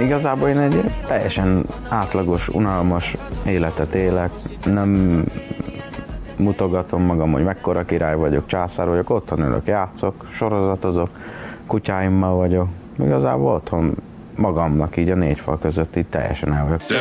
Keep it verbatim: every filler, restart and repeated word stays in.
igazából én egy teljesen átlagos, unalmas életet élek, nem mutogatom magam, hogy mekkora király vagyok, császár vagyok, otthon ülök, játszok, sorozatozok, kutyáimmal vagyok, igazából otthon magamnak így a négy fal között így teljesen el vagyok.